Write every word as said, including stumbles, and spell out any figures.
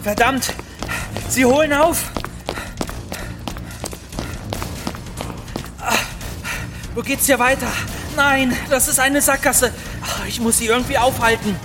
Verdammt! Sie holen auf! Wo geht's hier weiter? Nein, das ist eine Sackgasse. Ich muss sie irgendwie aufhalten.